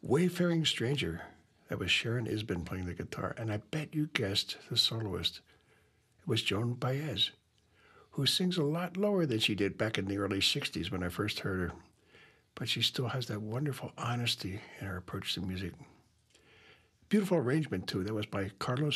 Wayfaring Stranger. That was Sharon Isbin playing the guitar. And I bet you guessed the soloist. It was Joan Baez, who sings a lot lower than she did back in the early 60s when I first heard her. But she still has that wonderful honesty in her approach to music. Beautiful arrangement, too. That was by Carlos